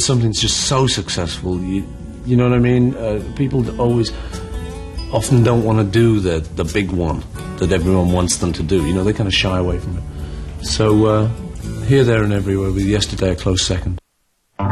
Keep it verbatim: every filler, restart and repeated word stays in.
something's just so successful, you, you know what I mean? Uh, people always, often don't want to do the, the big one that everyone wants them to do. You know, they kind of shy away from it. So, uh, here, there and everywhere, with Yesterday a close second.